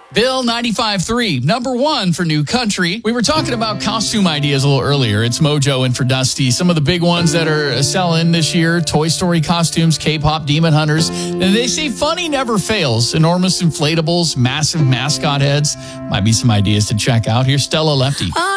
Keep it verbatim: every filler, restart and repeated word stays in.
Bill ninety-five three, number one for new country. We were talking about costume ideas a little earlier. It's Mojo and for Dusty. Some of the big ones that are selling this year, Toy Story costumes, K-pop Demon Hunters. And they say funny never fails. Enormous inflatables, massive mascot heads. Might be some ideas to check out. Here's Stella Lefty.